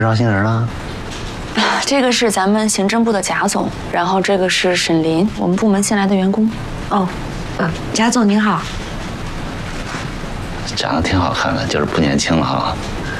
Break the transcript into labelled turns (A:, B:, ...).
A: 招新人了？
B: 这个是咱们行政部的贾总，然后这个是沈林，我们部门新来的员工。
C: 哦，贾总您好。
A: 长得挺好看的，就是不年轻了哈。